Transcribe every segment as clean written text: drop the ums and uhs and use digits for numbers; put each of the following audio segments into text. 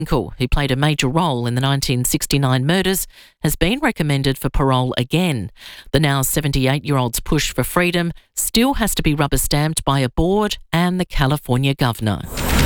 Who played a major role in the 1969 murders, has been recommended for parole again. The now 78-year-old's push for freedom still has to be rubber-stamped by a board and the California governor.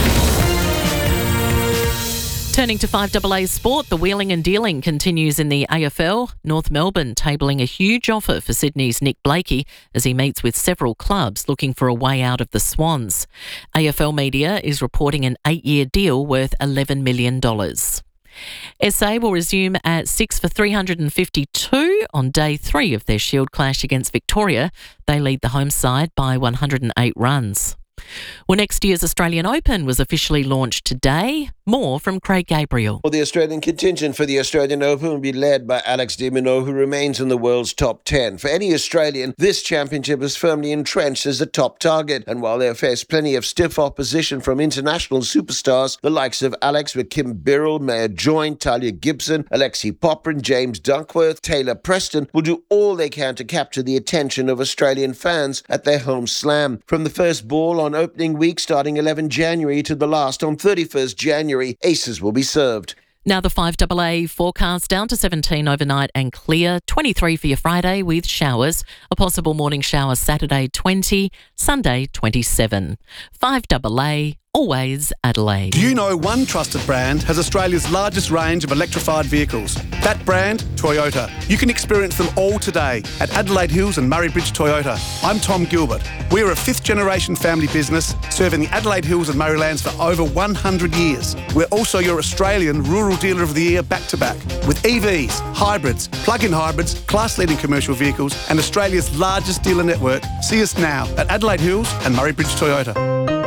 Turning to 5AA sport, the wheeling and dealing continues in the AFL. North Melbourne tabling a huge offer for Sydney's Nick Blakey as he meets with several clubs looking for a way out of the Swans. AFL media is reporting an 8-year deal worth $11 million. SA will resume at 6 for 352 on day 3 of their Shield clash against Victoria. They lead the home side by 108 runs. Well, next year's Australian Open was officially launched today. More from Craig Gabriel. Well, the Australian contingent for the Australian Open will be led by Alex de Minaur, who remains in the world's top 10. For any Australian, this championship is firmly entrenched as the top target. And while they'll face plenty of stiff opposition from international superstars, the likes of Alex with Kim Birrell, Maya Joynt, Talia Gibson, Alexei Poprin, James Dunkworth, Taylor Preston will do all they can to capture the attention of Australian fans at their home slam. From the first ball on opening week starting 11 January to the last on 31st January, aces will be served. Now the 5AA forecast down to 17 overnight and clear, 23 for your Friday with showers, a possible morning shower Saturday 20, Sunday 27. 5AA, always Adelaide. Do you know one trusted brand has Australia's largest range of electrified vehicles? That brand, Toyota. You can experience them all today at Adelaide Hills and Murray Bridge Toyota. I'm Tom Gilbert. We're a 5th generation family business serving the Adelaide Hills and Murraylands for over 100 years. We're also your Australian Rural Dealer of the Year back-to-back with EVs, hybrids, plug-in hybrids, class-leading commercial vehicles and Australia's largest dealer network. See us now at Adelaide Hills and Murray Bridge Toyota.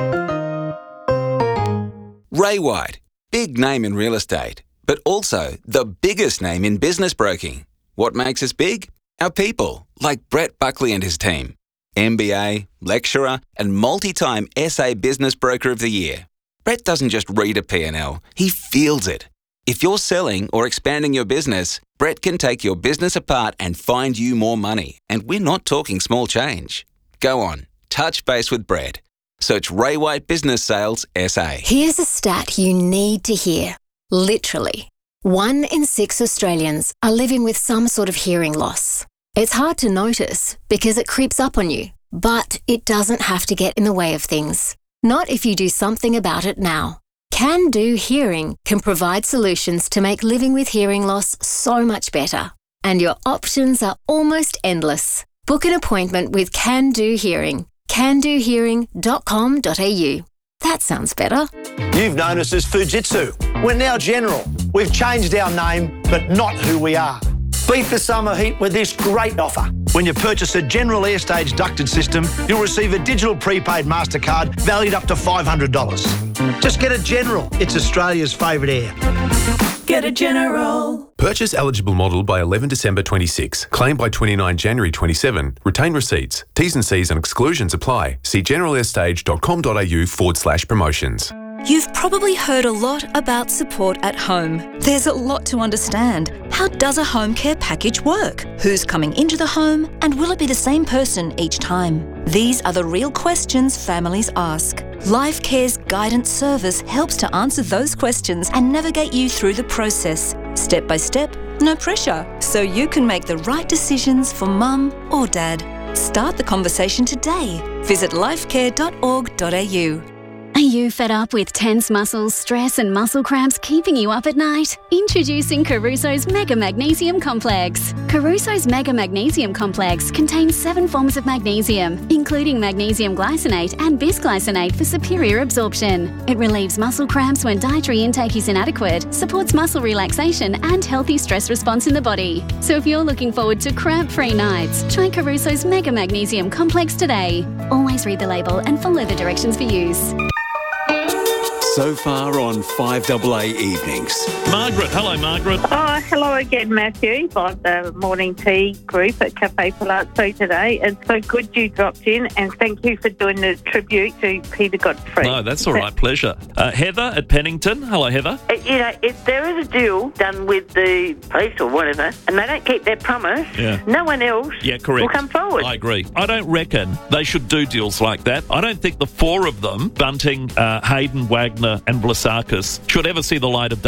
Ray White, big name in real estate, but also the biggest name in business broking. What makes us big? Our people, like Brett Buckley and his team. MBA, lecturer, and multi-time SA Business Broker of the Year. Brett doesn't just read a P&L, he feels it. If you're selling or expanding your business, Brett can take your business apart and find you more money. And we're not talking small change. Go on, touch base with Brett. Search Ray White Business Sales SA. Here's a stat you need to hear. Literally, 1 in 6 Australians are living with some sort of hearing loss. It's hard to notice because it creeps up on you, but it doesn't have to get in the way of things. Not if you do something about it now. Can Do Hearing can provide solutions to make living with hearing loss so much better. And your options are almost endless. Book an appointment with Can Do Hearing. candohearing.com.au. That sounds better. You've known us as Fujitsu. We're now General. We've changed our name, but not who we are. Beat the summer heat with this great offer. When you purchase a General Airstage ducted system, you'll receive a digital prepaid MasterCard valued up to $500. Just get a General. It's Australia's favourite air. Get a General. Purchase eligible model by 11 December 26. Claim by 29 January 27. Retain receipts. T's and C's and exclusions apply. See generalairstage.com.au/promotions. You've probably heard a lot about support at home. There's a lot to understand. How does a home care package work? Who's coming into the home? And will it be the same person each time? These are the real questions families ask. Life Care's guidance service helps to answer those questions and navigate you through the process. Step by step, no pressure. So you can make the right decisions for mum or dad. Start the conversation today. Visit lifecare.org.au. Are you fed up with tense muscles, stress and muscle cramps keeping you up at night? Introducing Caruso's Mega Magnesium Complex. Caruso's Mega Magnesium Complex contains 7 forms of magnesium, including magnesium glycinate and bisglycinate for superior absorption. It relieves muscle cramps when dietary intake is inadequate, supports muscle relaxation and healthy stress response in the body. So if you're looking forward to cramp-free nights, try Caruso's Mega Magnesium Complex today. Always read the label and follow the directions for use. So far on 5AA Evenings. Margaret. Hello, Margaret. Oh, hello again, Matthew, by the morning tea group at Cafe Palazzo today. And so good you dropped in, and thank you for doing the tribute to Peter Godfrey. No, that's all right. Pleasure. Heather at Pennington. Hello, Heather. If there is a deal done with the police or whatever, and they don't keep their promise, no one else will come forward. I agree. I don't reckon they should do deals like that. I don't think the 4 of them, Bunting, Hayden, Wagner, Mariner and Vlasakis should ever see the light of